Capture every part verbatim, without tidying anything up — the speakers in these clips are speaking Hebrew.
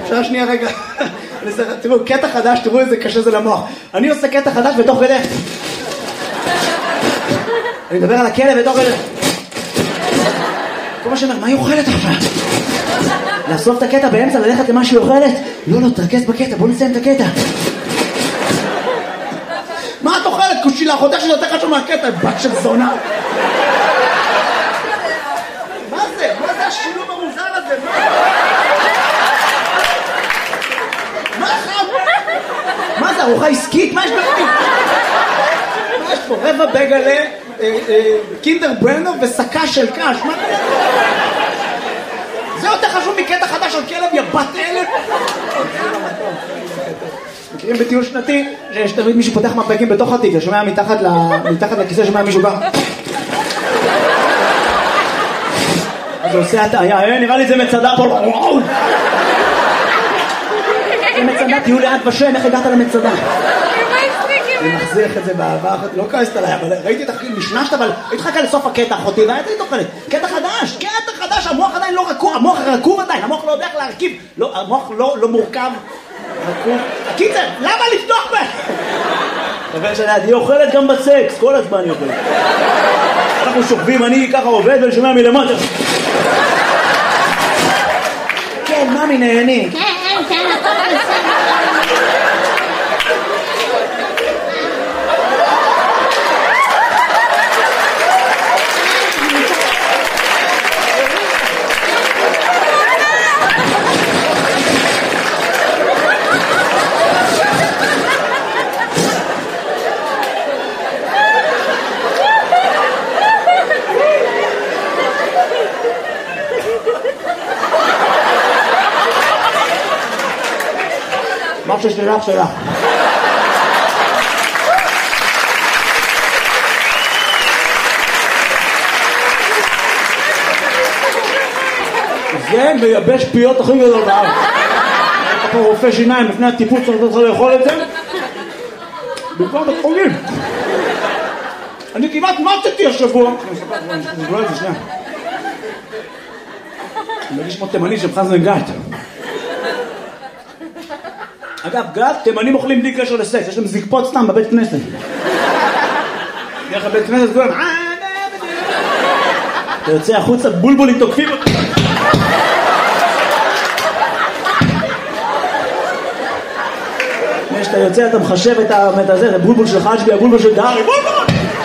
אפשר שנייה רגע. תראו, קטע חדש, תראו איזה קשה זה למוח. אני עושה קטע חדש בתוך כדי. אני מדבר על הכלב בתוך כדי. כל מה שאומר, מה היא אוכלת עכשיו? לאסוף את הקטע באמצע, ללכת למה שהיא אוכלת? לא, לא, תרכז בקטע, בוא נסיים את הקטע. מה את אוכלת? קושילה, אחותך שזה יותר חשוב מהקטע, בת של זונה. מה זה? מה זה השילוב המוזר הזה? מה זה? מה זה? ארוחה עסקית? מה יש בפנים? מה יש פה? רבע בגלה, קינדר ברנר וסקה של קש. מה זה? זה יותר חשוב מקטע חדש על כלב, יא בת אלף. מכירים בטיול שנתי שיש תמיד מישהו פותח מפקים בתוך התיק, שומע מתחת לכיסא, שומע מישהו גם אז הוא עושה הטעיה, נראה לי זה מצדה פה. וואו, זה מצדה, תהיו ליד ושם, איך הגעת למצדה? אני מחזיך את זה באהבה אחת, לא כעסת עליי, אבל ראיתי את הכי משנשת, אבל התחכה לסוף הקטע אחותי, והייתי תוכלת, קטע חדש, קטע חדש, המוח עדיין לא רקוב, המוח רקוב עדיין, המוח לא יודע איך להרכיב, המוח לא מורכב, רקוב. קיצר, למה לפתוח בה? אבל שליד, היא אוכלת גם בסקס, כל הזמן היא אוכלת. אנחנו שוכבים, אני ככה עובד ולשומע מלמטה. כן, ממי נהני. כן, כן, הכל בסדר. מה ששלך שלך. זה מייבש פיות הכי גדול בארץ. אתה פה רופא שיניים לפני הטיפוץ, אתה צריך לאכול את זה בכלל בתחולים. אני כמעט מתתי השבוע. אני אספר את זה שנייה. אני מרגיש כמו תימני של חזן גת. אגב, גת, תימנים אוכלים בלי קשר לסקס, יש להם זקפות סתם בבית כנסת. דרך הבית כנסת כולם, אתה יוצא החוצה, בולבולים תוקפים אותי. כשאתה יוצא, אתה מחשב את הזה, זה בולבול של חג'בי, הבולבול של דהרי, בולבול!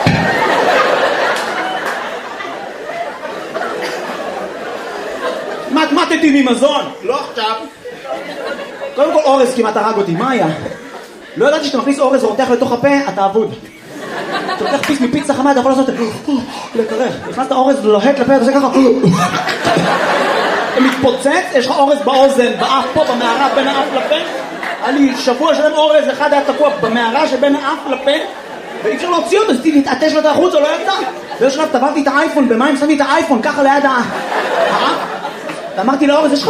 מתמטתי ממזון, לא עכשיו. קודם כל אורז כמעט הרג אותי, מה היה? לא ידעתי שאתה מכניס אורז ורותח לתוך הפה, אתה אבוד. אתה לוקח פיס מפיצה חמה, אתה יכול לעשות לקרר. נכנסת אורז ולוהט לפה, אתה עושה ככה. אתה מתפוצץ, יש לך אורז באוזן, באף פה, במערה, בין האף לפה. היה לי שבוע שלם אורז, אחד היה תקוע במערה שבין האף לפה, ואי אפשר להוציא אותו, אז תתעטש לו את החוץ, או לא ידע. ויש שלב, טבעתי את האייפון במים, שמתי את האייפון ככה ליד האף. ואמרתי לאורז, יש לך